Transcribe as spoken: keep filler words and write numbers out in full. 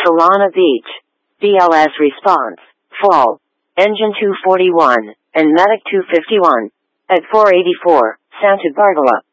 Solana Beach, B L S response, fall, engine two forty-one, and Matic two fifty-one, at four eighty-four, Santa Barbara.